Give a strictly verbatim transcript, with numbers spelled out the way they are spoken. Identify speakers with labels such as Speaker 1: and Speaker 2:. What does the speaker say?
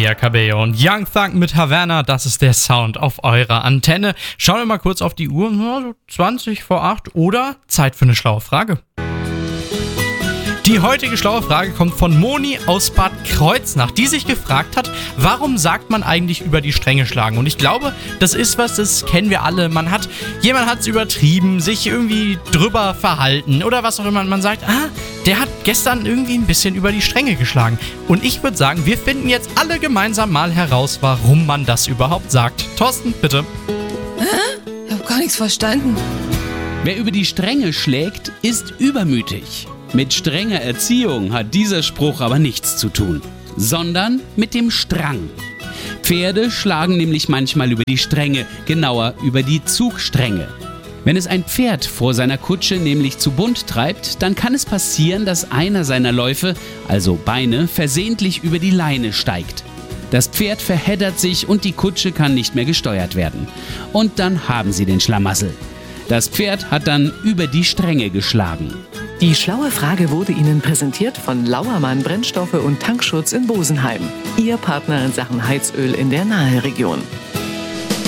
Speaker 1: Camila Cabello und Young Thug mit Havana, das ist der Sound auf eurer Antenne. Schauen wir mal kurz auf die Uhr, so zwanzig vor acht oder Zeit für eine schlaue Frage. Die heutige schlaue Frage kommt von Moni aus Bad Kreuznach, die sich gefragt hat, warum sagt man eigentlich über die Stränge schlagen? Und ich glaube, das ist was, das kennen wir alle. Man hat, jemand hat es übertrieben, sich irgendwie drüber verhalten oder was auch immer. Man sagt, ah, der hat gestern irgendwie ein bisschen über die Stränge geschlagen. Und ich würde sagen, wir finden jetzt alle gemeinsam mal heraus, warum man das überhaupt sagt. Thorsten, bitte.
Speaker 2: Hä? Ich hab gar nichts verstanden.
Speaker 3: Wer über die Stränge schlägt, ist übermütig. Mit strenger Erziehung hat dieser Spruch aber nichts zu tun, sondern mit dem Strang. Pferde schlagen nämlich manchmal über die Stränge, genauer über die Zugstränge. Wenn es ein Pferd vor seiner Kutsche nämlich zu bunt treibt, dann kann es passieren, dass einer seiner Läufe, also Beine, versehentlich über die Leine steigt. Das Pferd verheddert sich und die Kutsche kann nicht mehr gesteuert werden. Und dann haben sie den Schlamassel. Das Pferd hat dann über die Stränge geschlagen.
Speaker 4: Die schlaue Frage wurde Ihnen präsentiert von Lauermann Brennstoffe und Tankschutz in Bosenheim. Ihr Partner in Sachen Heizöl in der Naheregion.